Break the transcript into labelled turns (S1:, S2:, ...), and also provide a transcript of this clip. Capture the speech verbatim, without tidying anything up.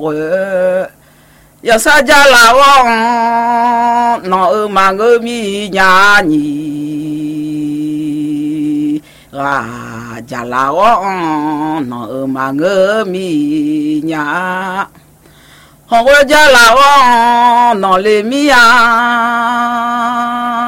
S1: ya saja lawong no mangemi nyanyi raja lawong no mangemi nya raja lawong no lemia